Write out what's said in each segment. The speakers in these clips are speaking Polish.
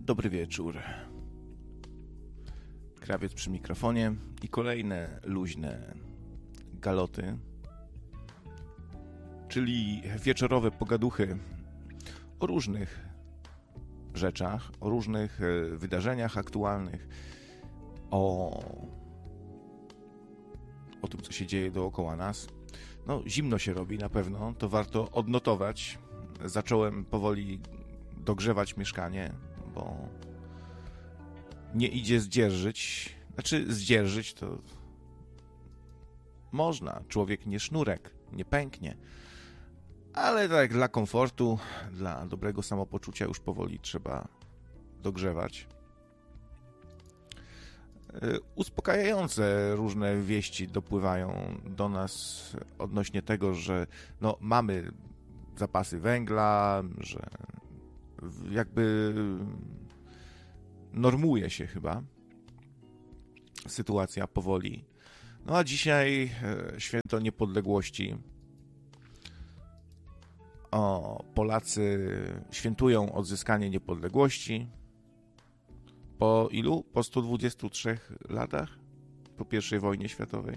Dobry wieczór. Krawiec przy mikrofonie i kolejne luźne galoty, czyli wieczorowe pogaduchy o różnych rzeczach, o różnych wydarzeniach aktualnych, o tym, co się dzieje dookoła nas. No, zimno się robi na pewno, to warto odnotować. Zacząłem powoli dogrzewać mieszkanie, bo nie idzie zdzierżyć. Znaczy, zdzierżyć to można. Człowiek nie sznurek, nie pęknie. Ale tak dla komfortu, dla dobrego samopoczucia już powoli trzeba dogrzewać. Uspokajające różne wieści dopływają do nas odnośnie tego, że no, mamy zapasy węgla, że jakby normuje się chyba sytuacja powoli. No a dzisiaj święto niepodległości. Polacy świętują odzyskanie niepodległości. Po ilu? Po 123 latach? Po I wojnie światowej.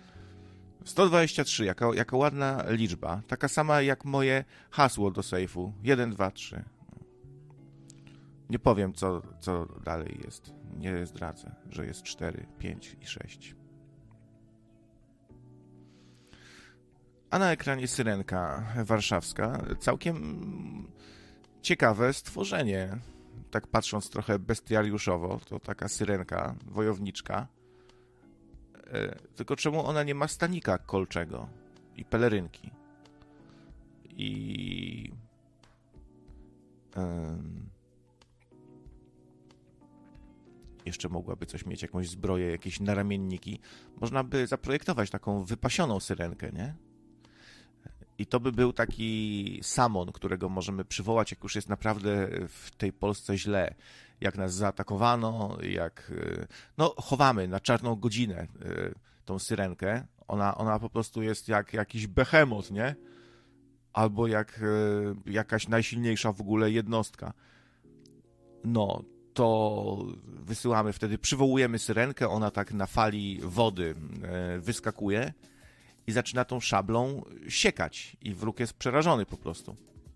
123, jaka ładna liczba. Taka sama jak moje hasło do sejfu. 1, 2, 3. Nie powiem, co dalej jest. Nie zdradzę, że jest 4, 5 i 6. A na ekranie syrenka warszawska. Całkiem ciekawe stworzenie. Tak patrząc trochę bestiariuszowo, to taka syrenka, wojowniczka. Tylko czemu ona nie ma stanika kolczego i pelerynki? I jeszcze mogłaby coś mieć, jakąś zbroję, jakieś naramienniki. Można by zaprojektować taką wypasioną syrenkę, nie? I to by był taki Samon, którego możemy przywołać, jak już jest naprawdę w tej Polsce źle. Jak nas zaatakowano, jak... No, chowamy na czarną godzinę tą syrenkę. Ona po prostu jest jak jakiś behemot, nie? Albo jak jakaś najsilniejsza w ogóle jednostka. No, to wysyłamy wtedy, przywołujemy syrenkę, ona tak na fali wody wyskakuje i zaczyna tą szablą siekać i wróg jest przerażony po prostu.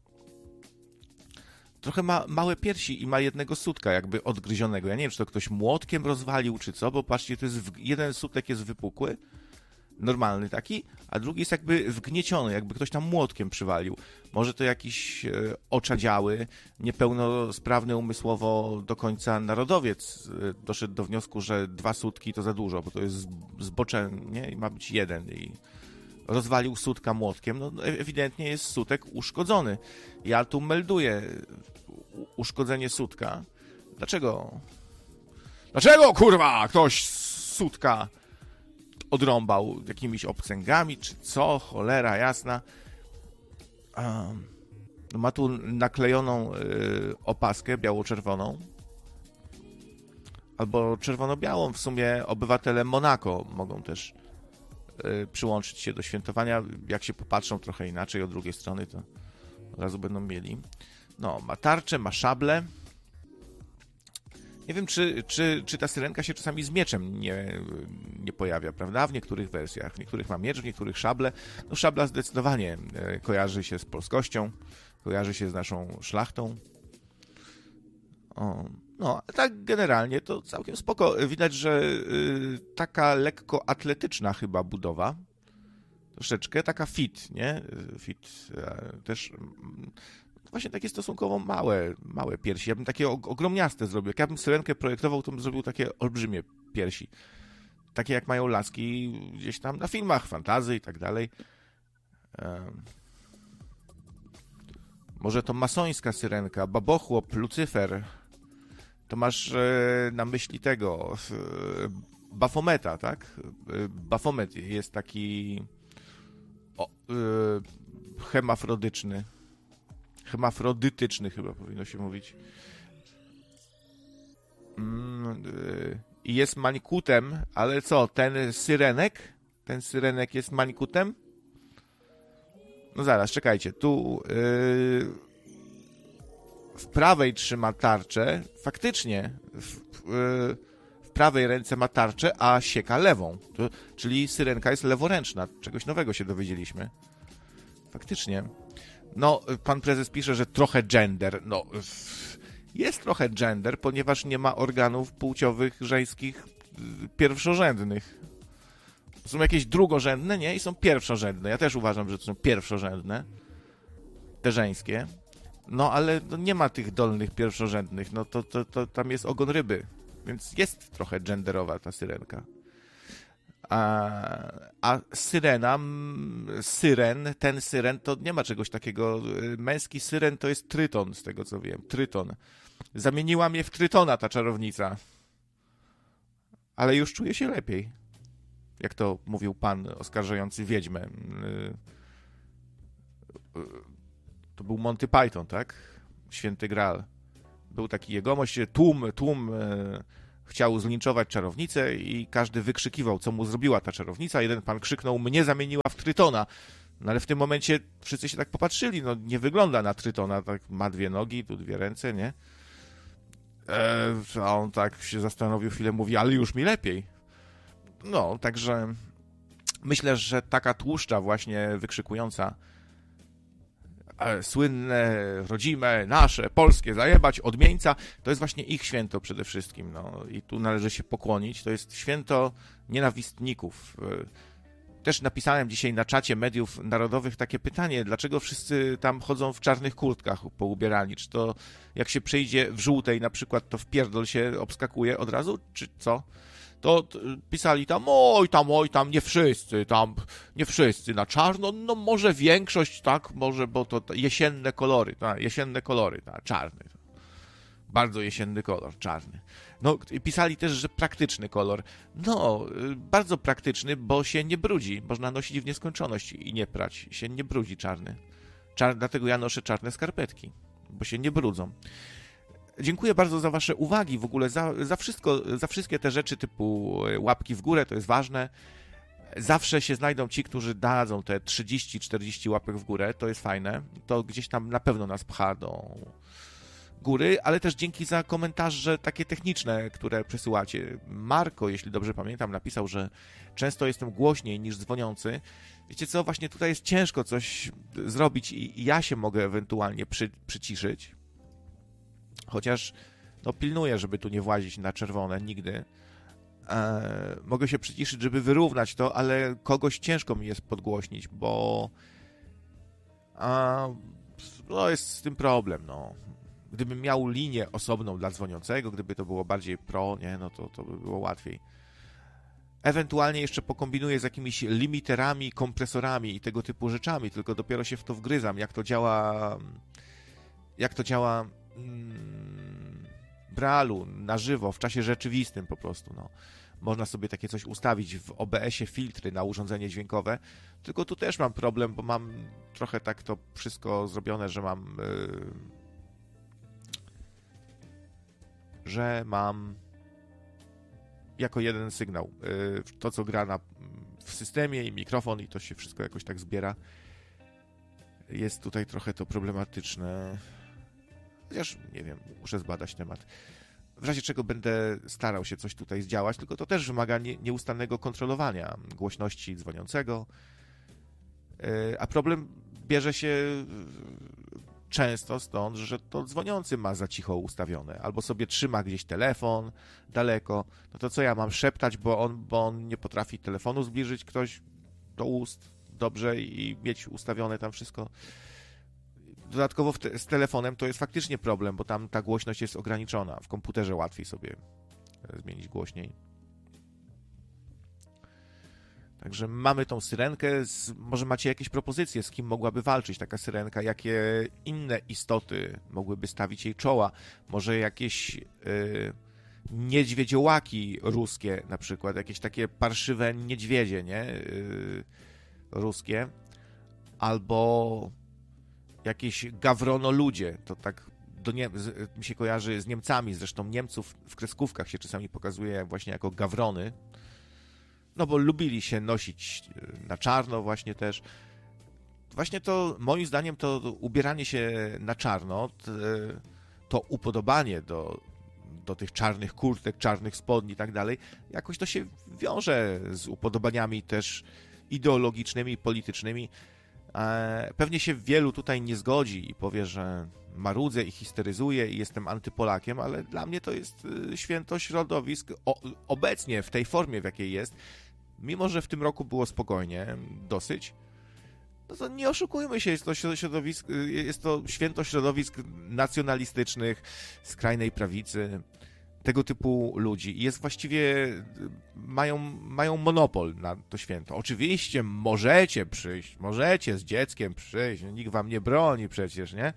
Trochę ma małe piersi i ma jednego sutka jakby odgryzionego. Ja nie wiem, czy to ktoś młotkiem rozwalił, czy co, bo patrzcie, to jest jeden sutek jest wypukły, normalny taki, a drugi jest jakby wgnieciony, jakby ktoś tam młotkiem przywalił. Może to jakiś oczadziały, niepełnosprawny umysłowo do końca narodowiec doszedł do wniosku, że 2 sutki to za dużo, bo to jest zbocze, nie? I ma być 1 i rozwalił sutka młotkiem. No ewidentnie jest sutek uszkodzony. Ja tu melduję uszkodzenie sutka. Dlaczego? Dlaczego, kurwa, ktoś sutka odrąbał jakimiś obcęgami, czy co? Cholera jasna. Ma tu naklejoną opaskę biało-czerwoną. Albo czerwono-białą. W sumie obywatele Monako mogą też przyłączyć się do świętowania. Jak się popatrzą trochę inaczej od drugiej strony, to od razu będą mieli. No, ma tarczę, ma szablę. Nie wiem, czy ta syrenka się czasami z mieczem nie pojawia, prawda? W niektórych wersjach. W niektórych ma miecz, w niektórych szable. No, szabla zdecydowanie kojarzy się z polskością, kojarzy się z naszą szlachtą. No, tak generalnie to całkiem spoko. Widać, że taka lekko atletyczna chyba budowa. Troszeczkę taka fit, nie? Fit też... Właśnie takie stosunkowo małe piersi. Ja bym takie ogromniaste zrobił. Jak ja bym syrenkę projektował, to bym zrobił takie olbrzymie piersi. Takie jak mają laski gdzieś tam na filmach, fantasy i tak dalej. Może to masońska syrenka, babochłop, Lucyfer. To masz na myśli tego Bafometa, tak? Bafomet jest taki hemafrodytyczny chyba powinno się mówić. I jest mańkutem, ale co, ten syrenek jest mańkutem? No zaraz, czekajcie, tu w prawej trzyma tarczę, faktycznie w prawej ręce ma tarczę, a sieka lewą. Czyli syrenka jest leworęczna. Czegoś nowego się dowiedzieliśmy. Faktycznie. No, pan prezes pisze, że trochę gender. No, jest trochę gender, ponieważ nie ma organów płciowych żeńskich pierwszorzędnych. Są jakieś drugorzędne, nie? I są pierwszorzędne. Ja też uważam, że to są pierwszorzędne. Te żeńskie. No, ale nie ma tych dolnych pierwszorzędnych. No, to tam jest ogon ryby. Więc jest trochę genderowa ta syrenka. A syrena, ten syren, to nie ma czegoś takiego. Męski syren to jest tryton, z tego co wiem. Tryton. Zamieniła mnie w trytona ta czarownica. Ale już czuję się lepiej. Jak to mówił pan oskarżający wiedźmę. To był Monty Python, tak? Święty Graal. Był taki jegomość, tłum chciał zlinczować czarownicę i każdy wykrzykiwał, co mu zrobiła ta czarownica. Jeden pan krzyknął, mnie zamieniła w trytona. No ale w tym momencie wszyscy się tak popatrzyli, no nie wygląda na trytona, tak ma 2 nogi, tu 2 ręce, nie? A on tak się zastanowił chwilę, mówi, ale już mi lepiej. No, także myślę, że taka tłuszcza właśnie wykrzykująca słynne, rodzime, nasze, polskie, zajebać, odmieńca, to jest właśnie ich święto przede wszystkim, no i tu należy się pokłonić, to jest święto nienawistników. Też napisałem dzisiaj na czacie mediów narodowych takie pytanie, dlaczego wszyscy tam chodzą w czarnych kurtkach poubierani, czy to jak się przyjdzie w żółtej na przykład, to wpierdol się obskakuje od razu, czy co? To pisali tam, oj tam, nie wszyscy na czarno, no może większość, tak, może, bo to jesienne kolory, czarny. Bardzo jesienny kolor, czarny. No, pisali też, że praktyczny kolor. No, bardzo praktyczny, bo się nie brudzi. Można nosić w nieskończoność i nie prać. Się nie brudzi czarny. Dlatego ja noszę czarne skarpetki, bo się nie brudzą. Dziękuję bardzo za wasze uwagi, w ogóle za wszystko, za wszystkie te rzeczy typu łapki w górę, to jest ważne. Zawsze się znajdą ci, którzy dadzą te 30-40 łapek w górę, to jest fajne. To gdzieś tam na pewno nas pcha do góry, ale też dzięki za komentarze takie techniczne, które przesyłacie. Marko, jeśli dobrze pamiętam, napisał, że często jestem głośniej niż dzwoniący. Wiecie co, właśnie tutaj jest ciężko coś zrobić i ja się mogę ewentualnie przyciszyć. Chociaż no, pilnuję, żeby tu nie włazić na czerwone nigdy. Mogę się przyciszyć, żeby wyrównać to, ale kogoś ciężko mi jest podgłośnić, bo no, jest z tym problem. No. Gdybym miał linię osobną dla dzwoniącego, gdyby to było bardziej pro, nie, no to by było łatwiej. Ewentualnie jeszcze pokombinuję z jakimiś limiterami, kompresorami i tego typu rzeczami, tylko dopiero się w to wgryzam, jak to działa w realu, na żywo, w czasie rzeczywistym po prostu, no. Można sobie takie coś ustawić w OBS-ie, filtry na urządzenie dźwiękowe, tylko tu też mam problem, bo mam trochę tak to wszystko zrobione, że mam jako jeden sygnał to, co gra w systemie i mikrofon i to się wszystko jakoś tak zbiera. Jest tutaj trochę to problematyczne. Chociaż, nie wiem, muszę zbadać temat. W razie czego będę starał się coś tutaj zdziałać, tylko to też wymaga nieustannego kontrolowania głośności dzwoniącego. A problem bierze się często stąd, że to dzwoniący ma za cicho ustawione, albo sobie trzyma gdzieś telefon daleko. No to co ja mam szeptać, bo on nie potrafi telefonu zbliżyć ktoś do ust dobrze i mieć ustawione tam wszystko. Dodatkowo z telefonem to jest faktycznie problem, bo tam ta głośność jest ograniczona. W komputerze łatwiej sobie zmienić głośniej. Także mamy tą syrenkę. Może macie jakieś propozycje, z kim mogłaby walczyć taka syrenka? Jakie inne istoty mogłyby stawić jej czoła? Może jakieś niedźwiedziołaki ruskie na przykład, jakieś takie parszywe niedźwiedzie, nie? Ruskie. Albo jakieś gawronoludzie, to tak mi się kojarzy z Niemcami, zresztą Niemców w kreskówkach się czasami pokazuje właśnie jako gawrony, no bo lubili się nosić na czarno właśnie też. Właśnie to, moim zdaniem, to ubieranie się na czarno to upodobanie do tych czarnych kurtek, czarnych spodni i tak dalej, jakoś to się wiąże z upodobaniami też ideologicznymi, politycznymi. Pewnie się wielu tutaj nie zgodzi i powie, że marudzę i histeryzuję i jestem antypolakiem, ale dla mnie to jest święto środowisk obecnie w tej formie, w jakiej jest. Mimo że w tym roku było spokojnie, dosyć, no to nie oszukujmy się, jest to święto środowisk nacjonalistycznych, skrajnej prawicy, tego typu ludzi. I jest właściwie, mają monopol na to święto. Oczywiście możecie przyjść, możecie z dzieckiem przyjść, nikt wam nie broni przecież, nie?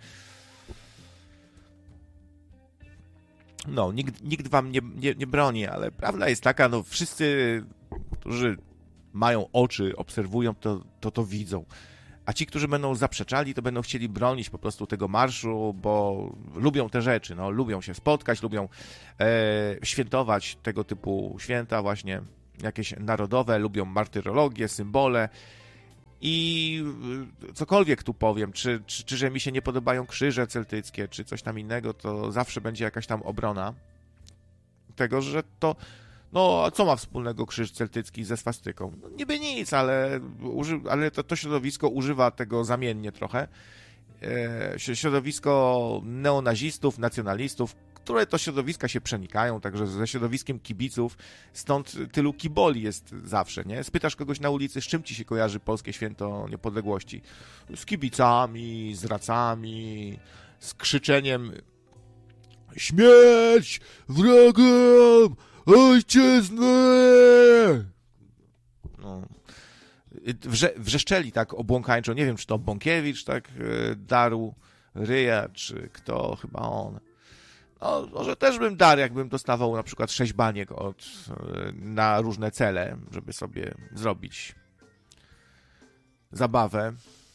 No, nikt wam nie broni, ale prawda jest taka, no wszyscy, którzy mają oczy, obserwują, to widzą. A ci, którzy będą zaprzeczali, to będą chcieli bronić po prostu tego marszu, bo lubią te rzeczy, no, lubią się spotkać, lubią świętować tego typu święta właśnie, jakieś narodowe, lubią martyrologię, symbole i cokolwiek tu powiem, czy że mi się nie podobają krzyże celtyckie, czy coś tam innego, to zawsze będzie jakaś tam obrona tego, że to no, a co ma wspólnego krzyż celtycki ze swastyką? No, niby nic, ale to środowisko używa tego zamiennie trochę. Środowisko neonazistów, nacjonalistów, które to środowiska się przenikają, także ze środowiskiem kibiców, stąd tylu kiboli jest zawsze, nie? Spytasz kogoś na ulicy, z czym ci się kojarzy polskie święto niepodległości? Z kibicami, z racami, z krzyczeniem śmierć wrogom! Ojczyzny! No. Wrzeszczeli tak obłąkańczo. Nie wiem, czy to Bąkiewicz tak darł ryja, czy kto, chyba on. No, może też bym darł, jakbym dostawał na przykład 6 baniek na różne cele, żeby sobie zrobić zabawę.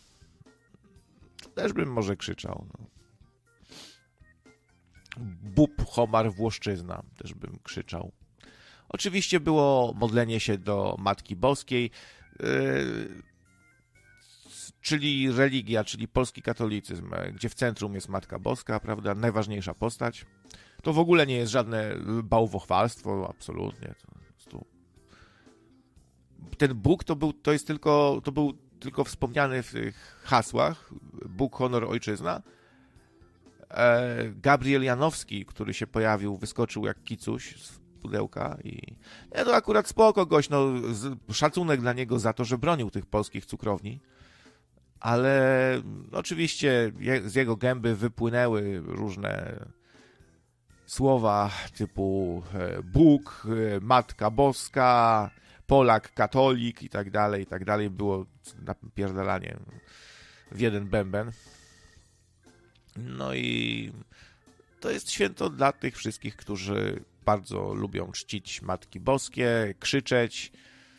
Też bym może krzyczał. No. Bób, homar, włoszczyzna. Też bym krzyczał. Oczywiście było modlenie się do Matki Boskiej, czyli religia, czyli polski katolicyzm, gdzie w centrum jest Matka Boska, prawda, najważniejsza postać. To w ogóle nie jest żadne bałwochwalstwo, absolutnie. Ten Bóg to był tylko wspomniany w tych hasłach, Bóg, honor, ojczyzna. Gabriel Janowski, który się pojawił, wyskoczył jak kicuś z pudełka i nie, to akurat spoko gość, no szacunek dla niego za to, że bronił tych polskich cukrowni, ale oczywiście z jego gęby wypłynęły różne słowa typu Bóg, Matka Boska, Polak, katolik i tak dalej, było napierdalanie w jeden bęben. No i to jest święto dla tych wszystkich, którzy bardzo lubią czcić Matki Boskie, krzyczeć.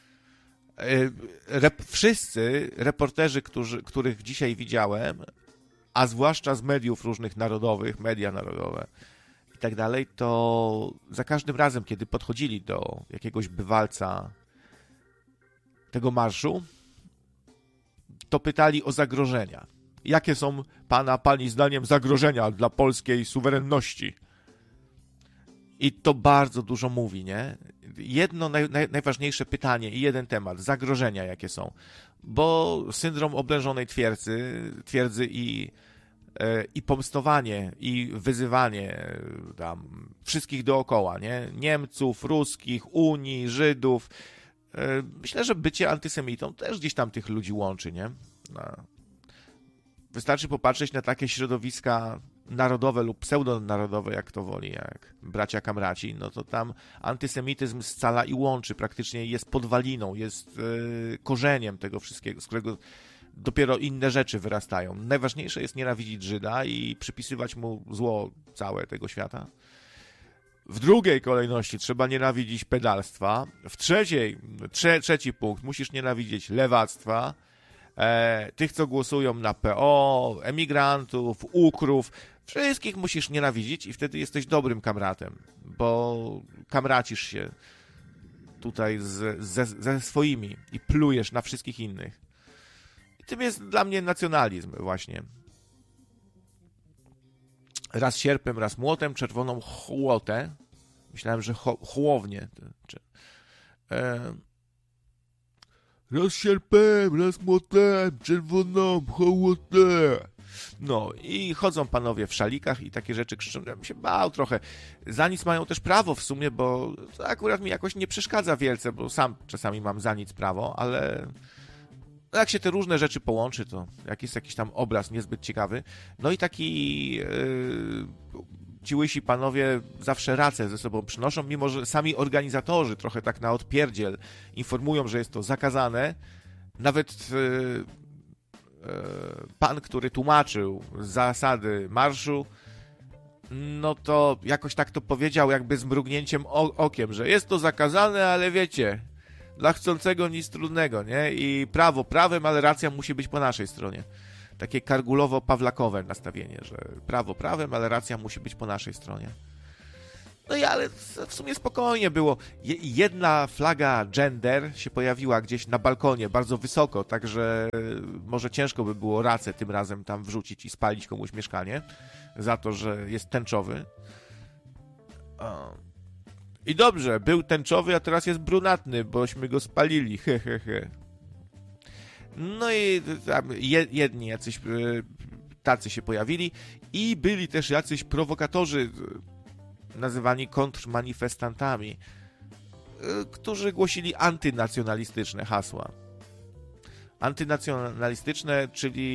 Wszyscy reporterzy, których dzisiaj widziałem, a zwłaszcza z mediów różnych narodowych, media narodowe i tak dalej, to za każdym razem, kiedy podchodzili do jakiegoś bywalca tego marszu, to pytali o zagrożenia. Jakie są pani zdaniem zagrożenia dla polskiej suwerenności? I to bardzo dużo mówi, nie? Jedno najważniejsze pytanie i jeden temat. Zagrożenia jakie są. Bo syndrom oblężonej twierdzy i pomstowanie, i wyzywanie tam wszystkich dookoła, nie? Niemców, ruskich, Unii, Żydów. Myślę, że bycie antysemitą też gdzieś tam tych ludzi łączy, nie? Wystarczy popatrzeć na takie środowiska narodowe lub pseudonarodowe, jak to woli, jak bracia Kamraci, no to tam antysemityzm scala i łączy, praktycznie jest podwaliną, jest korzeniem tego wszystkiego, z którego dopiero inne rzeczy wyrastają. Najważniejsze jest nienawidzić Żyda i przypisywać mu zło całe tego świata. W drugiej kolejności trzeba nienawidzić pedalstwa. W trzeci punkt, musisz nienawidzieć lewactwa, tych, co głosują na PO, emigrantów, ukrów, wszystkich musisz nienawidzić i wtedy jesteś dobrym kamratem, bo kamracisz się tutaj ze swoimi i plujesz na wszystkich innych. I tym jest dla mnie nacjonalizm właśnie. raz sierpem, raz młotem, czerwoną chłotę. Myślałem, że chłownię. Raz sierpem, raz młotem, czerwoną chłotę. No i chodzą panowie w szalikach i takie rzeczy krzyczą. Ja bym się bał trochę. Za nic mają też prawo w sumie, bo to akurat mi jakoś nie przeszkadza wielce, bo sam czasami mam za nic prawo, ale jak się te różne rzeczy połączy, to jak jest jakiś tam obraz niezbyt ciekawy. No i taki ci łysi panowie zawsze rację ze sobą przynoszą, mimo że sami organizatorzy trochę tak na odpierdziel informują, że jest to zakazane. Nawet pan, który tłumaczył zasady marszu, no to jakoś tak to powiedział jakby z mrugnięciem okiem, że jest to zakazane, ale wiecie, dla chcącego nic trudnego, nie? I prawo prawem, ale racja musi być po naszej stronie. Takie kargulowo-pawlakowe nastawienie, że prawo prawem, ale racja musi być po naszej stronie. No i ale w sumie spokojnie było. Jedna flaga gender się pojawiła gdzieś na balkonie, bardzo wysoko, także może ciężko by było racę tym razem tam wrzucić i spalić komuś mieszkanie za to, że jest tęczowy. I dobrze, był tęczowy, a teraz jest brunatny, bośmy go spalili, No i tam jedni jacyś tacy się pojawili i byli też jacyś prowokatorzy nazywani kontrmanifestantami, którzy głosili antynacjonalistyczne hasła. Antynacjonalistyczne,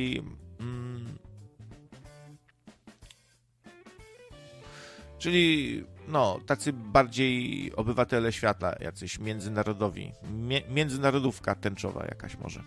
czyli no, tacy bardziej obywatele świata, jacyś międzynarodowi. Międzynarodówka tęczowa jakaś może.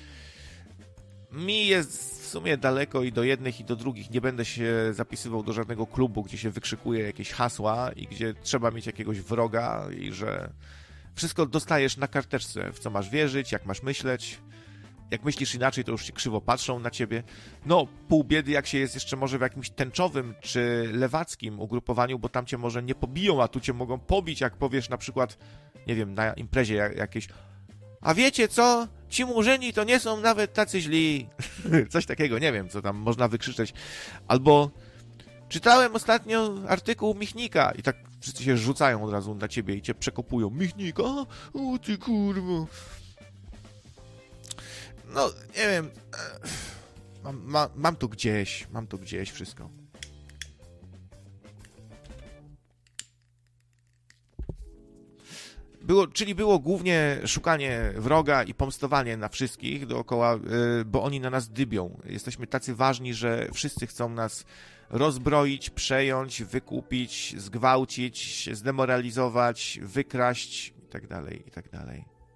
Mi jest w sumie daleko i do jednych, i do drugich. Nie będę się zapisywał do żadnego klubu, gdzie się wykrzykuje jakieś hasła i gdzie trzeba mieć jakiegoś wroga i że wszystko dostajesz na karteczce, w co masz wierzyć, jak masz myśleć. Jak myślisz inaczej, to już się krzywo patrzą na ciebie. No, pół biedy, jak się jest jeszcze może w jakimś tęczowym czy lewackim ugrupowaniu, bo tam cię może nie pobiją, a tu cię mogą pobić, jak powiesz na przykład, nie wiem, na imprezie jakiejś: a wiecie co? Ci murzyni to nie są nawet tacy źli. Coś takiego, nie wiem, co tam można wykrzyczeć. Albo czytałem ostatnio artykuł Michnika i tak wszyscy się rzucają od razu na ciebie i cię przekopują. Michnika? O ty kurwa. No, nie wiem. Mam to gdzieś wszystko. Było głównie szukanie wroga i pomstowanie na wszystkich dookoła, bo oni na nas dybią. Jesteśmy tacy ważni, że wszyscy chcą nas rozbroić, przejąć, wykupić, zgwałcić, zdemoralizować, wykraść itd., itd.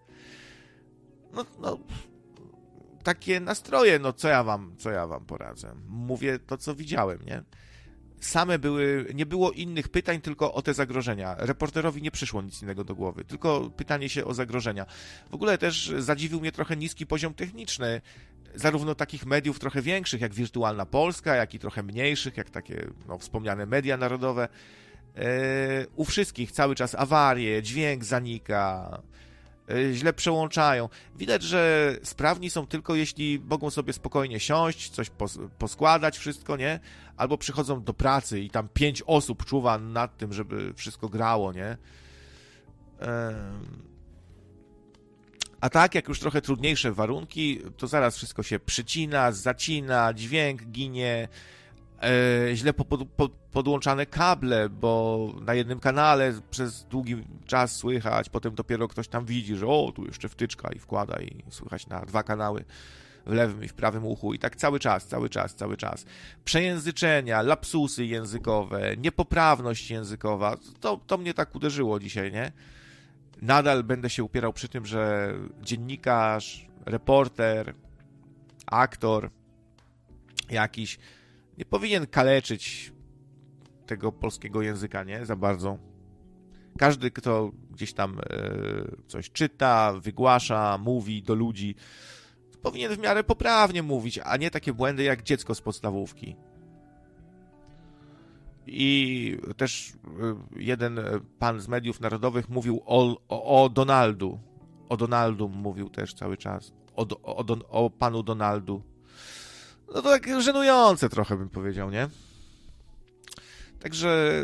No, takie nastroje, no co ja wam poradzę? Mówię to, co widziałem, nie? Nie było innych pytań, tylko o te zagrożenia. Reporterowi nie przyszło nic innego do głowy, tylko pytanie się o zagrożenia. W ogóle też zadziwił mnie trochę niski poziom techniczny, zarówno takich mediów trochę większych, jak Wirtualna Polska, jak i trochę mniejszych, jak takie wspomniane media narodowe. U wszystkich cały czas awarie, dźwięk zanika, źle przełączają. Widać, że sprawni są tylko jeśli mogą sobie spokojnie siąść, coś poskładać, wszystko, nie? Albo przychodzą do pracy i tam 5 osób czuwa nad tym, żeby wszystko grało, nie? A tak, jak już trochę trudniejsze warunki, to zaraz wszystko się przycina, zacina, dźwięk ginie, źle podłączane kable, bo na jednym kanale przez długi czas słychać, potem dopiero ktoś tam widzi, że o, tu jeszcze wtyczka i wkłada i słychać na 2 kanały w lewym i w prawym uchu i tak cały czas. Przejęzyczenia, lapsusy językowe, niepoprawność językowa, to mnie tak uderzyło dzisiaj, nie? Nadal będę się upierał przy tym, że dziennikarz, reporter, aktor jakiś nie powinien kaleczyć tego polskiego języka, nie? Za bardzo. Każdy, kto gdzieś tam coś czyta, wygłasza, mówi do ludzi, powinien w miarę poprawnie mówić, a nie takie błędy jak dziecko z podstawówki. I też jeden pan z mediów narodowych mówił o Donaldu. O Donaldu mówił też cały czas. O panu Donaldu. No to tak żenujące trochę bym powiedział, nie? Także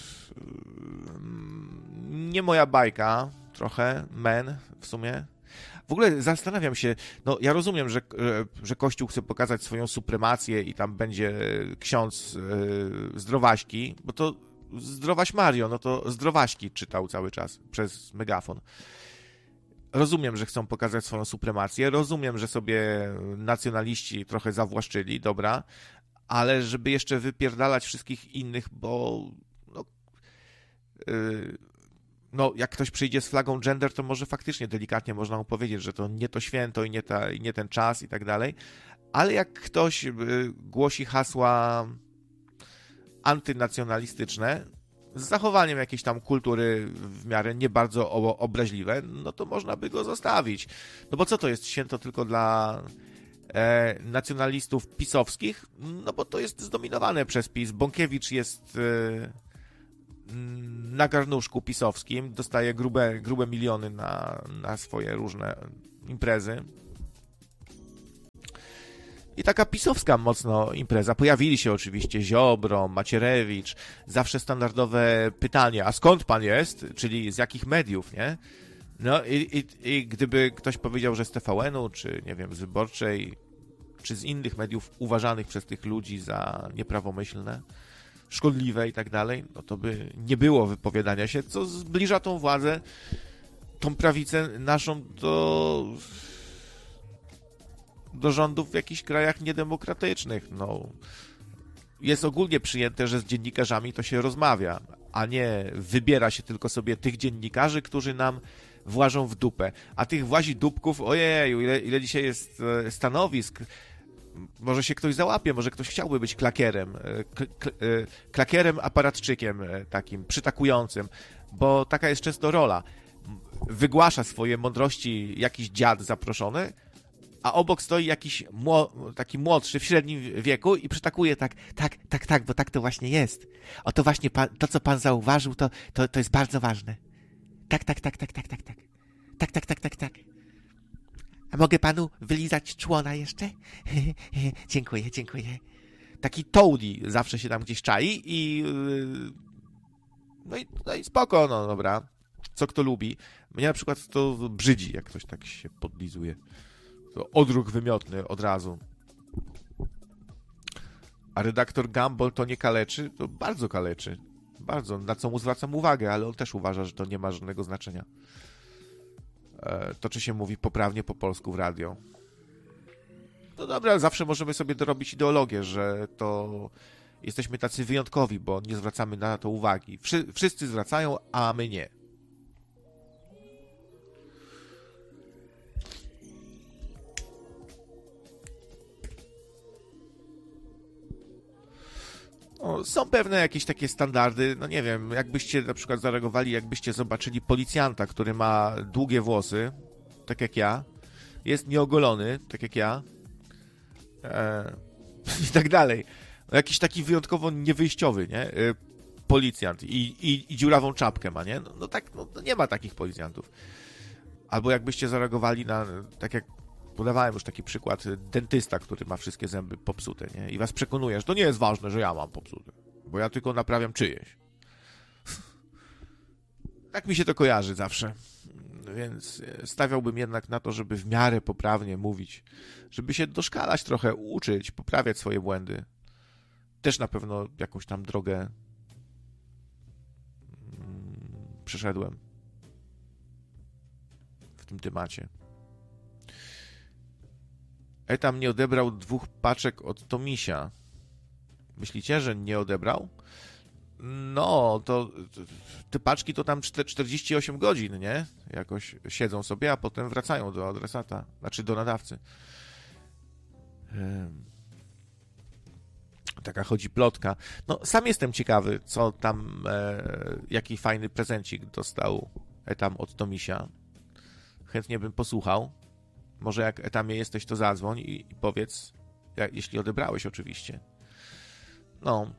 nie moja bajka, trochę, w sumie. W ogóle zastanawiam się, no ja rozumiem, że Kościół chce pokazać swoją supremację i tam będzie ksiądz Zdrowaśki, bo to Zdrowaś Mario, no to Zdrowaśki czytał cały czas przez megafon. Rozumiem, że chcą pokazać swoją supremację, rozumiem, że sobie nacjonaliści trochę zawłaszczyli, dobra, ale żeby jeszcze wypierdalać wszystkich innych, bo no, jak ktoś przyjdzie z flagą gender, to może faktycznie delikatnie można mu powiedzieć, że to nie to święto i nie ten czas i tak dalej, ale jak ktoś głosi hasła antynacjonalistyczne, z zachowaniem jakiejś tam kultury w miarę nie bardzo obraźliwe, no to można by go zostawić. No bo co to jest święto tylko dla nacjonalistów pisowskich? No bo to jest zdominowane przez PiS. Bąkiewicz jest na garnuszku pisowskim, dostaje grube miliony na swoje różne imprezy. I taka pisowska mocno impreza. Pojawili się oczywiście Ziobro, Macierewicz, zawsze standardowe pytanie, a skąd pan jest? Czyli z jakich mediów, nie? No i gdyby ktoś powiedział, że z TVN-u, czy nie wiem, z Wyborczej, czy z innych mediów uważanych przez tych ludzi za nieprawomyślne, szkodliwe i tak dalej, no to by nie było wypowiadania się, co zbliża tą władzę, tą prawicę naszą do rządów w jakichś krajach niedemokratycznych. No, jest ogólnie przyjęte, że z dziennikarzami to się rozmawia, a nie wybiera się tylko sobie tych dziennikarzy, którzy nam włażą w dupę. A tych włazi dupków, ojeju, ile dzisiaj jest stanowisk. Może się ktoś załapie, może ktoś chciałby być klakierem, klakierem aparatczykiem takim, przytakującym, bo taka jest często rola. Wygłasza swoje mądrości jakiś dziad zaproszony, a obok stoi jakiś taki młodszy, w średnim wieku i przytakuje tak, bo tak to właśnie jest. Oto właśnie to, co pan zauważył, to jest bardzo ważne. Tak. A mogę panu wylizać człona jeszcze? Dziękuję. Taki Toady zawsze się tam gdzieś czai i no i spoko, no dobra. Co kto lubi. Mnie na przykład to brzydzi, jak ktoś tak się podlizuje. To odruch wymiotny od razu. A redaktor Gumball to nie kaleczy? To bardzo kaleczy. Bardzo. Na co mu zwracam uwagę, ale on też uważa, że to nie ma żadnego znaczenia. To, czy się mówi poprawnie po polsku w radio. No dobra, zawsze możemy sobie dorobić ideologię, że to jesteśmy tacy wyjątkowi, bo nie zwracamy na to uwagi. Wszyscy zwracają, a my nie. No, są pewne jakieś takie standardy, no nie wiem, jakbyście na przykład zareagowali, jakbyście zobaczyli policjanta, który ma długie włosy, tak jak ja, jest nieogolony, tak jak ja, i tak dalej. No, jakiś taki wyjątkowo niewyjściowy, nie? Policjant i dziurawą czapkę ma, nie? No tak, no nie ma takich policjantów. Albo jakbyście zareagowali na, tak jak podawałem już taki przykład, dentysta, który ma wszystkie zęby popsute, nie? I was przekonuje, że to nie jest ważne, że ja mam popsute, bo ja tylko naprawiam czyjeś. Tak mi się to kojarzy zawsze. Więc stawiałbym jednak na to, żeby w miarę poprawnie mówić, żeby się doszkalać trochę, uczyć, poprawiać swoje błędy. Też na pewno jakąś tam drogę przeszedłem w tym temacie. Etam nie odebrał 2 paczek od Tomisia. Myślicie, że nie odebrał? No, to te paczki to tam 48 godzin, nie? Jakoś siedzą sobie, a potem wracają do adresata, znaczy do nadawcy. Taka chodzi plotka. No, sam jestem ciekawy, co tam, jaki fajny prezencik dostał Etam od Tomisia. Chętnie bym posłuchał. Może jak Etamie jesteś, to zadzwoń i powiedz, jeśli odebrałeś oczywiście. No.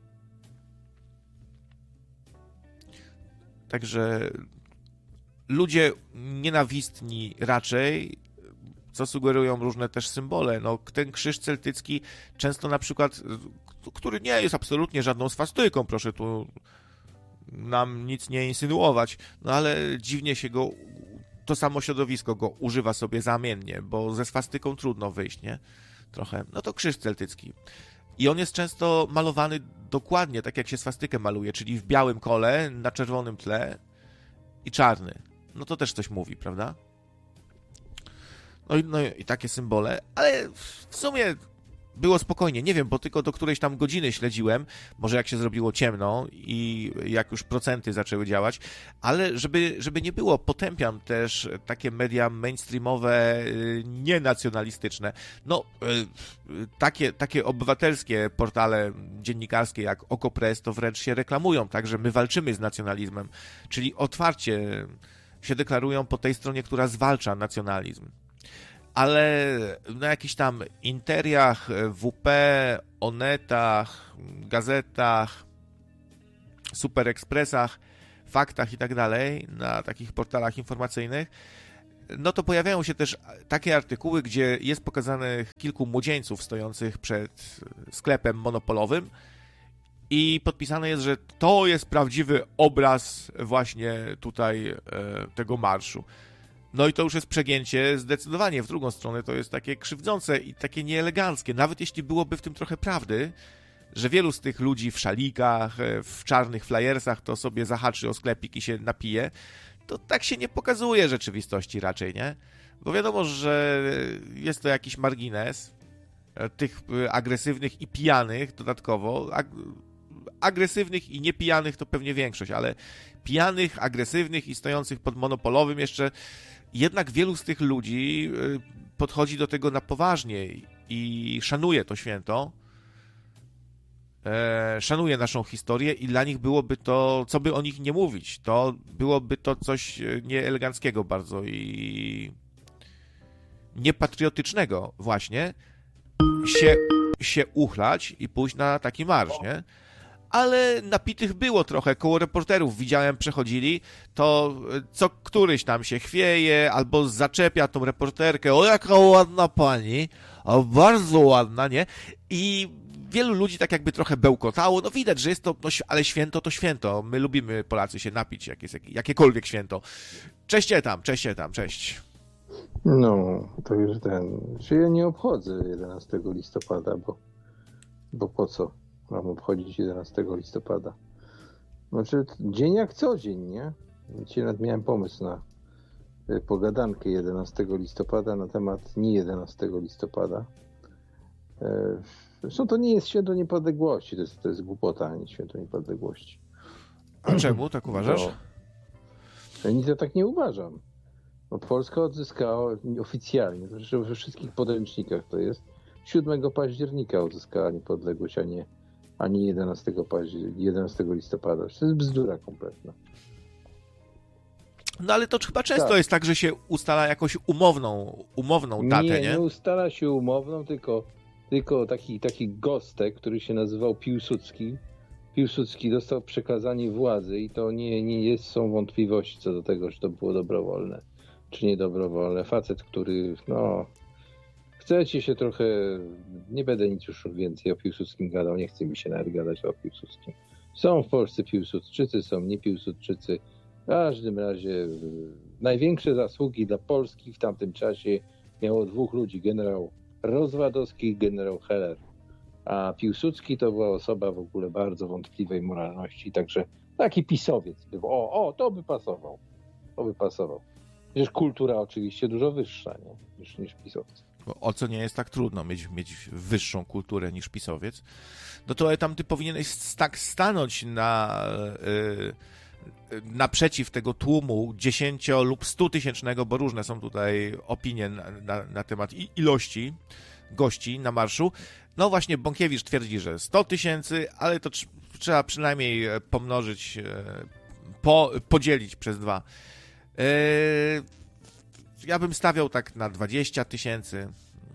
Także ludzie nienawistni raczej, co sugerują różne też symbole. No, ten krzyż celtycki często na przykład który nie jest absolutnie żadną swastyką, proszę tu nam nic nie insynuować, no ale dziwnie się go, to samo środowisko go używa sobie zamiennie, bo ze swastyką trudno wyjść, nie? Trochę. No to krzyż celtycki. I on jest często malowany dokładnie tak, jak się swastykę maluje, czyli w białym kole, na czerwonym tle i czarny. No to też coś mówi, prawda? No i takie symbole, ale w sumie było spokojnie, nie wiem, bo tylko do którejś tam godziny śledziłem, może jak się zrobiło ciemno i jak już procenty zaczęły działać, ale żeby nie było, potępiam też takie mainstreamowe, nienacjonalistyczne. No, takie obywatelskie portale dziennikarskie jak Okopres to wręcz się reklamują, tak, że my walczymy z nacjonalizmem, czyli otwarcie się deklarują po tej stronie, która zwalcza nacjonalizm. Ale na jakichś tam Interiach, WP, Onetach, gazetach, Super Expressach, Faktach i tak dalej, na takich portalach informacyjnych, no to pojawiają się też takie artykuły, gdzie jest pokazanych kilku młodzieńców stojących przed sklepem monopolowym i podpisane jest, że to jest prawdziwy obraz właśnie tutaj tego marszu. No i to już jest przegięcie zdecydowanie w drugą stronę, to jest takie krzywdzące i takie nieeleganckie, nawet jeśli byłoby w tym trochę prawdy, że wielu z tych ludzi w szalikach, w czarnych flajersach to sobie zahaczy o sklepik i się napije, to tak się nie pokazuje rzeczywistości raczej, nie? Bo wiadomo, że jest to jakiś margines tych agresywnych i pijanych dodatkowo, agresywnych i niepijanych to pewnie większość, ale pijanych, agresywnych i stojących pod monopolowym jeszcze, jednak wielu z tych ludzi podchodzi do tego na poważnie i szanuje to święto, szanuje naszą historię i dla nich byłoby to, co by o nich nie mówić, to byłoby to coś nieeleganckiego bardzo i niepatriotycznego właśnie się uchlać i pójść na taki marsz, nie? Ale napitych było trochę, koło reporterów widziałem, przechodzili, to co któryś tam się chwieje albo zaczepia tą reporterkę, o jaka ładna pani, o bardzo ładna, nie? I wielu ludzi tak jakby trochę bełkotało, no widać, że jest to, no, ale święto to święto, my lubimy Polacy się napić, jak jest jakiekolwiek święto. Cześć tam, cześć. No, to już że ja nie obchodzę 11 listopada, bo po co mam obchodzić 11 listopada? Znaczy, dzień jak co dzień, nie? Dzisiaj nawet miałem pomysł na pogadankę 11 listopada na temat nie 11 listopada. Zresztą to nie jest święto niepodległości, to jest głupota, a nie święto niepodległości. A czemu tak uważasz? Ja nic ja tak nie uważam. No, Polska odzyskała oficjalnie, to zresztą we wszystkich podręcznikach to jest, 7 października odzyskała niepodległość, a nie 11 listopada. To jest bzdura kompletna. No ale to chyba często jest tak, że się ustala jakąś umowną datę, nie? Nie ustala się umowną, tylko taki gostek, który się nazywał Piłsudski. Piłsudski dostał przekazanie władzy i to nie są wątpliwości co do tego, że to było dobrowolne, czy niedobrowolne. Facet, który, chcecie się trochę, nie będę nic już więcej o Piłsudskim gadał, nie chce mi się nawet gadać o Piłsudskim. Są w Polsce Piłsudczycy, są niepiłsudczycy. W każdym razie największe zasługi dla Polski w tamtym czasie miało 2 ludzi, generał Rozwadowski i generał Heller. A Piłsudski to była osoba w ogóle bardzo wątpliwej moralności, także taki pisowiec był. To by pasował. To by pasował. Przecież kultura oczywiście dużo wyższa, nie? Niż pisowcy. Bo o co nie jest tak trudno mieć wyższą kulturę niż pisowiec, no to tam ty powinieneś tak stanąć naprzeciw tego tłumu 10 lub 100 tysięcznego, bo różne są tutaj opinie na temat ilości gości na marszu. No właśnie Bąkiewicz twierdzi, że 100 tysięcy, ale to trzeba przynajmniej pomnożyć, podzielić przez 2. Ja bym stawiał tak na 20 tysięcy.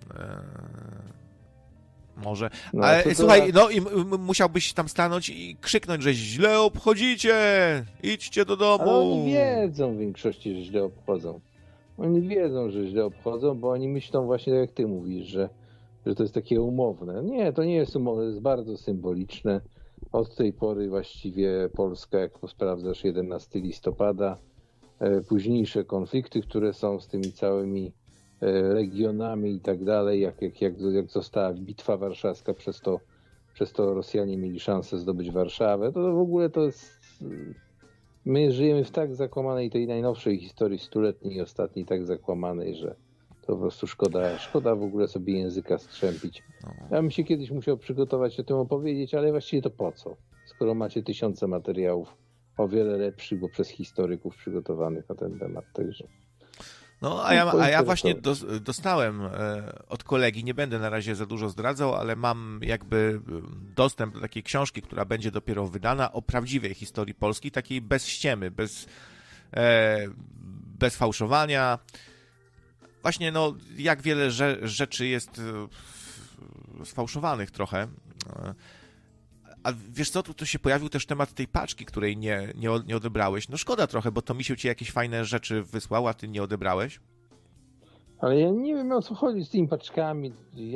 Może. Ale słuchaj, i musiałbyś tam stanąć i krzyknąć, że źle obchodzicie! Idźcie do domu! Ale oni wiedzą w większości, że źle obchodzą. Oni wiedzą, że źle obchodzą, bo oni myślą właśnie tak jak ty mówisz, że to jest takie umowne. Nie, to nie jest umowne, to jest bardzo symboliczne. Od tej pory właściwie Polska, jak sprawdzasz 11 listopada, późniejsze konflikty, które są z tymi całymi regionami i tak dalej, jak została Bitwa Warszawska, przez to Rosjanie mieli szansę zdobyć Warszawę, to w ogóle to jest... My żyjemy w tak zakłamanej, tej najnowszej historii stuletniej i ostatniej, tak zakłamanej, że to po prostu szkoda w ogóle sobie języka strzępić. Ja bym się kiedyś musiał przygotować o tym opowiedzieć, ale właściwie to po co? Skoro macie tysiące materiałów o wiele lepszych, bo przez historyków przygotowanych na ten temat. Także. No, a ja właśnie dostałem od kolegi, nie będę na razie za dużo zdradzał, ale mam jakby dostęp do takiej książki, która będzie dopiero wydana o prawdziwej historii Polski, takiej bez ściemy, bez fałszowania. Właśnie, no, jak wiele rzeczy jest sfałszowanych trochę. A wiesz co, tu się pojawił też temat tej paczki, której nie odebrałeś. No szkoda trochę, bo to Misiu ci jakieś fajne rzeczy wysłał, a ty nie odebrałeś. Ale ja nie wiem, o co chodzi z tymi paczkami.